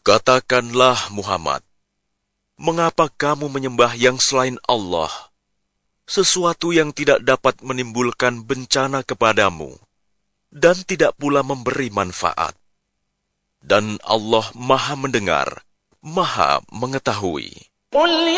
Katakanlah Muhammad, mengapa kamu menyembah yang selain Allah, sesuatu yang tidak dapat menimbulkan bencana kepadamu, dan tidak pula memberi manfaat. Dan Allah Maha mendengar, Maha mengetahui.